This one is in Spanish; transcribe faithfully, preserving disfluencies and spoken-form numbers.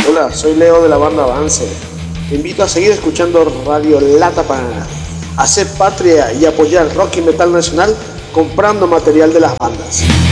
Hola, soy Leo de la banda Avance. Te invito a seguir escuchando Radio Lata para hacer patria y apoyar rock y metal nacional comprando material de las bandas.